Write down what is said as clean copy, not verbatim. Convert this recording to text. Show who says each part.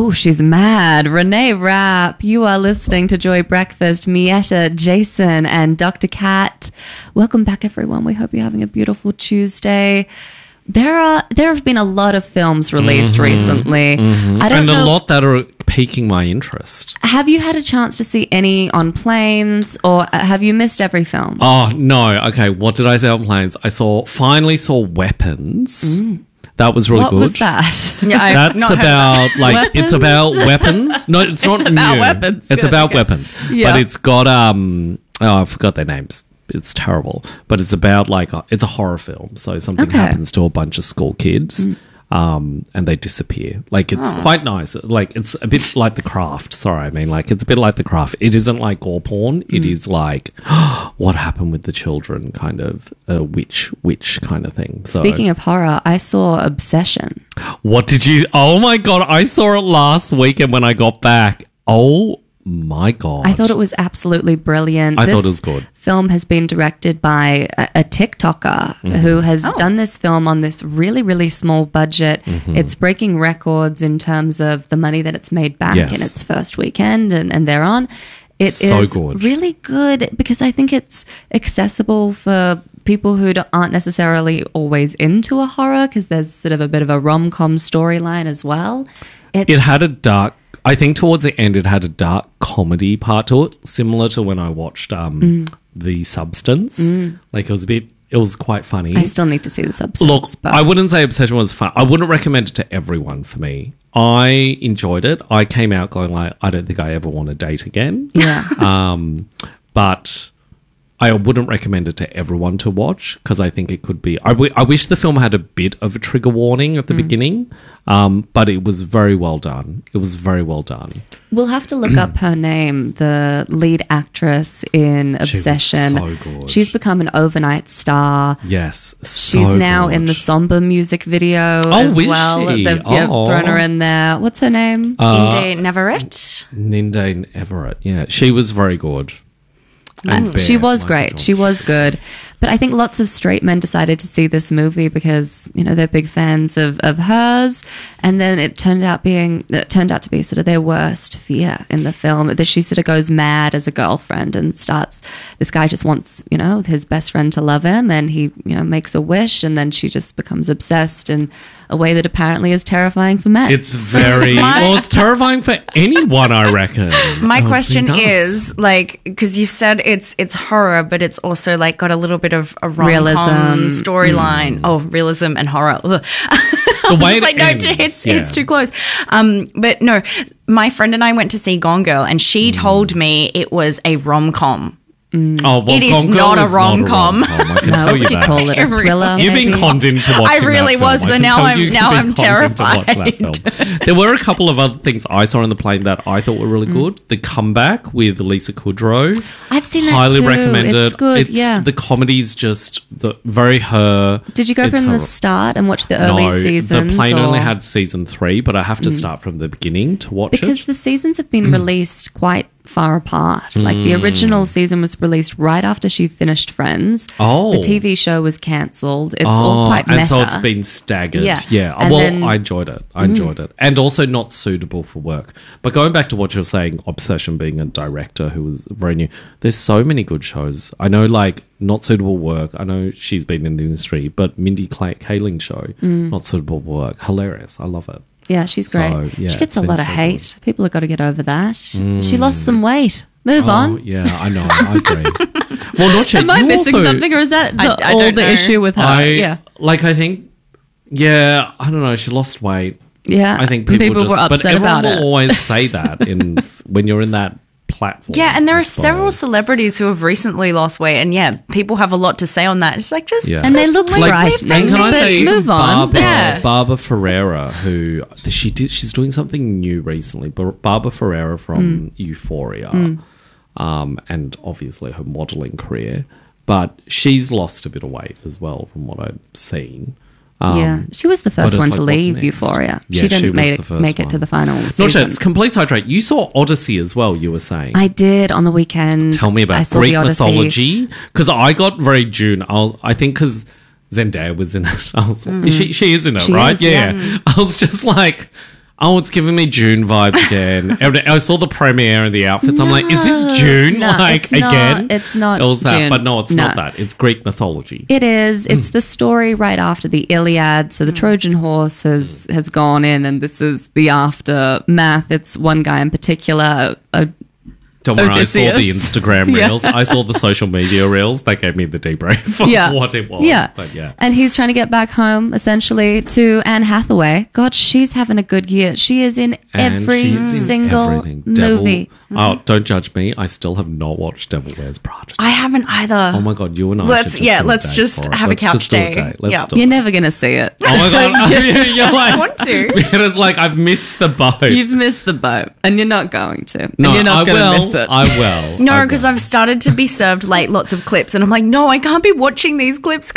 Speaker 1: Oh, she's mad. Renee Rapp. You are listening to Joy Breakfast. Mietta, Jason, and Dr. Kat. Welcome back, everyone. We hope you're having a beautiful Tuesday. There have been a lot of films released recently. I don't know.
Speaker 2: And a lot that are piquing my interest.
Speaker 1: Have you had a chance to see any on planes, or have you missed every film?
Speaker 2: Oh, no. Okay, what did I say on planes? I finally saw Weapons. That was really
Speaker 1: What
Speaker 2: good.
Speaker 1: was that?
Speaker 3: Yeah,
Speaker 2: That's about
Speaker 1: Weapons?
Speaker 2: it's about weapons. No, it's not
Speaker 1: about
Speaker 2: new.
Speaker 1: weapons.
Speaker 2: It's
Speaker 1: Good,
Speaker 2: about
Speaker 1: okay.
Speaker 2: weapons.
Speaker 1: Yeah.
Speaker 2: But it's got I forgot their names. It's terrible. But it's about it's a horror film. So something
Speaker 1: Okay.
Speaker 2: happens to a bunch of school kids. And they disappear. It's quite nice. It's a bit like The Craft. Sorry, I mean, it's a bit like The Craft. It isn't like gore porn. It is what happened with the children, kind of a witch kind of thing. So,
Speaker 1: Speaking of horror, I saw Obsession.
Speaker 2: what did you? Oh my god! I saw it last weekend when I got back. Oh my god!
Speaker 1: I thought it was absolutely brilliant.
Speaker 2: I
Speaker 1: This
Speaker 2: thought it was good.
Speaker 1: film has been directed by a TikToker who has done this film on this really, really small budget. It's breaking records in terms of the money that it's made back
Speaker 2: Yes.
Speaker 1: in its first weekend and thereon. It
Speaker 2: So
Speaker 1: is
Speaker 2: good.
Speaker 1: really good because I think it's accessible for people who aren't necessarily always into a horror, because there's sort of a bit of a rom-com storyline as well.
Speaker 2: It had a dark. I think towards the end, it had a dark comedy part to it, similar to when I watched The Substance. It was quite funny.
Speaker 1: I still need to see The Substance.
Speaker 2: Look,
Speaker 1: but
Speaker 2: I wouldn't say Obsession was fun. I wouldn't recommend it to everyone for me. I enjoyed it. I came out going I don't think I ever want to date again.
Speaker 1: yeah.
Speaker 2: But I wouldn't recommend it to everyone to watch because I think it could be... I wish the film had a bit of a trigger warning at the beginning, but it was very well done. It was very well done.
Speaker 1: We'll have to look up her name, the lead actress in Obsession.
Speaker 2: so good.
Speaker 1: She's become an overnight star.
Speaker 2: Yes,
Speaker 1: She's now in the Somber music video as
Speaker 2: is
Speaker 1: well.
Speaker 2: she?
Speaker 1: They've thrown her in there. What's her name?
Speaker 3: Inde Navarrete.
Speaker 2: Ninde Everett. Yeah, she was very good. And
Speaker 1: She
Speaker 2: Bear,
Speaker 1: was
Speaker 2: Michael
Speaker 1: great. She
Speaker 2: Johnson.
Speaker 1: was good. But I think lots of straight men decided to see this movie because, they're big fans of hers. And then it turned out to be sort of their worst fear in the film. That she sort of goes mad as a girlfriend and this guy just wants, his best friend to love him, and he, makes a wish, and then she just becomes obsessed in a way that apparently is terrifying for men.
Speaker 2: It's very... it's terrifying for anyone, I reckon.
Speaker 3: My
Speaker 2: Oh,
Speaker 3: question
Speaker 2: it's nuts.
Speaker 3: is, because you've said it's horror, but it's also got a little bit of a rom-com
Speaker 1: Realism.
Speaker 3: storyline. Oh, realism and horror. Ugh.
Speaker 2: The way
Speaker 3: It's
Speaker 2: it ends,
Speaker 3: it's too close. But no, my friend and I went to see Gone Girl, and she told me it was a rom-com.
Speaker 2: Oh, well,
Speaker 3: It is
Speaker 2: Gone Girl
Speaker 3: not a
Speaker 2: is
Speaker 3: rom-com.
Speaker 2: I can
Speaker 1: no,
Speaker 2: tell
Speaker 1: what
Speaker 2: you
Speaker 1: would you
Speaker 2: that.
Speaker 1: call it? A thriller?
Speaker 2: You've been
Speaker 1: maybe?
Speaker 2: conned into watching
Speaker 3: I really
Speaker 2: that film.
Speaker 3: was,
Speaker 2: I
Speaker 3: so
Speaker 2: can
Speaker 3: now
Speaker 2: tell
Speaker 3: I'm-
Speaker 2: you've
Speaker 3: now
Speaker 2: been
Speaker 3: I'm
Speaker 2: conned into watching that film. There were a couple of other things I saw on the plane that I thought were really good. The Comeback with Lisa Kudrow.
Speaker 1: I've seen that
Speaker 2: Highly
Speaker 1: too.
Speaker 2: recommended.
Speaker 1: It's good, yeah.
Speaker 2: The comedy's just very her.
Speaker 1: Did you go
Speaker 2: It's
Speaker 1: from
Speaker 2: her-
Speaker 1: the start and watch the early
Speaker 2: No,
Speaker 1: seasons?
Speaker 2: the plane
Speaker 1: or-
Speaker 2: only had season 3, but I have to start from the beginning to watch
Speaker 1: Because
Speaker 2: it.
Speaker 1: the seasons have been released quite far apart. Like the original season was released right after she finished Friends.
Speaker 2: Oh.
Speaker 1: The TV show was cancelled. It's all quite meta.
Speaker 2: and so it's been staggered.
Speaker 1: Yeah.
Speaker 2: Yeah.
Speaker 1: And
Speaker 2: Well,
Speaker 1: then-
Speaker 2: I enjoyed it. And also not suitable for work. But going back to what you're saying, Obsession being a director who was very new, there's so many good shows. I know, not suitable work. I know she's been in the industry, but Mindy Kaling's show, not suitable work. Hilarious. I love it.
Speaker 1: Yeah, she's
Speaker 2: So,
Speaker 1: great.
Speaker 2: yeah,
Speaker 1: she gets
Speaker 2: it's
Speaker 1: a
Speaker 2: been
Speaker 1: lot of
Speaker 2: so
Speaker 1: hate. People have got to get over that. She lost some weight. Move
Speaker 2: Oh,
Speaker 1: on.
Speaker 2: yeah, I know. I agree. Well, not yet.
Speaker 1: Am I
Speaker 2: You
Speaker 1: missing
Speaker 2: also-
Speaker 1: something, or is that
Speaker 3: I
Speaker 1: all
Speaker 3: don't
Speaker 1: the
Speaker 3: know.
Speaker 1: issue with her?
Speaker 2: I think, I don't know. She lost weight.
Speaker 1: yeah.
Speaker 2: I think people just,
Speaker 1: were
Speaker 2: but
Speaker 1: upset
Speaker 2: everyone
Speaker 1: about
Speaker 2: will
Speaker 1: it.
Speaker 2: always say that when you're in that platform.
Speaker 3: Yeah, and there
Speaker 2: I
Speaker 3: are several
Speaker 2: suppose.
Speaker 3: celebrities who have recently lost weight, and people have a lot to say on that. It's just
Speaker 2: Yeah.
Speaker 1: And they look
Speaker 3: like,
Speaker 1: frightening.
Speaker 2: And can I
Speaker 1: but
Speaker 2: say,
Speaker 1: move on.
Speaker 2: Barbara Ferreira, who she's doing something new recently. Barbara Ferreira from Euphoria, and obviously her modelling career, but she's lost a bit of weight as well from what I've seen.
Speaker 1: Yeah, she was the
Speaker 2: but
Speaker 1: first
Speaker 2: it's
Speaker 1: one to
Speaker 2: what's
Speaker 1: leave
Speaker 2: next?
Speaker 1: Euphoria.
Speaker 2: Yeah,
Speaker 1: she didn't
Speaker 2: was the first
Speaker 1: make it
Speaker 2: one.
Speaker 1: to the final
Speaker 2: Not
Speaker 1: season.
Speaker 2: sure, it's complete sidetrack. You saw Odyssey as well, you were saying.
Speaker 1: I did on the weekend.
Speaker 2: Tell me
Speaker 1: I
Speaker 2: about
Speaker 1: saw
Speaker 2: Greek
Speaker 1: the Odyssey.
Speaker 2: mythology, because I got very June. I think because Zendaya was in it. I was, she is in it,
Speaker 1: She
Speaker 2: right?
Speaker 1: is, yeah.
Speaker 2: I was just like, Oh, it's giving me June vibes again. And I saw the premiere and the outfits. I'm like, is this June?
Speaker 1: No,
Speaker 2: like,
Speaker 1: it's not.
Speaker 2: again?
Speaker 1: It's not
Speaker 2: It was that,
Speaker 1: June.
Speaker 2: but no, it's not that. It's Greek mythology.
Speaker 1: It is. It's the story right after the Iliad. So the Trojan horse has gone in, and this is the aftermath. It's one guy in particular,
Speaker 2: Don't worry, I saw the
Speaker 1: Odysseus.
Speaker 2: Instagram
Speaker 1: Yeah.
Speaker 2: reels. I saw the social media reels. That gave me the debrief of what it was.
Speaker 1: Yeah.
Speaker 2: But yeah.
Speaker 1: And he's trying to get back home, essentially, to Anne Hathaway. God, she's having a good year. She is in
Speaker 2: And
Speaker 1: every
Speaker 2: she's in
Speaker 1: single
Speaker 2: everything.
Speaker 1: movie.
Speaker 2: Oh, don't judge me. I still have not watched Devil Wears Prada.
Speaker 3: I haven't either.
Speaker 2: Oh my God, you and I
Speaker 3: Let's-
Speaker 2: should
Speaker 3: yeah,
Speaker 2: do a
Speaker 3: let's
Speaker 2: date
Speaker 3: just
Speaker 2: for it.
Speaker 3: have a
Speaker 2: Let's
Speaker 3: couch
Speaker 2: just do a
Speaker 3: day.
Speaker 2: date. Let's
Speaker 3: Yeah.
Speaker 2: do
Speaker 1: You're
Speaker 2: it.
Speaker 1: never going to see it.
Speaker 2: Oh my God. You're like,
Speaker 3: I want to.
Speaker 2: It's like, I've missed the boat.
Speaker 1: You've missed the boat, and you're not going to.
Speaker 2: No,
Speaker 1: and you're not
Speaker 2: I
Speaker 1: going
Speaker 2: will.
Speaker 1: to miss it.
Speaker 2: I will.
Speaker 3: No,
Speaker 2: I
Speaker 3: because
Speaker 2: will.
Speaker 3: I've started to be served late lots of clips, and I'm like, no, I can't be watching these clips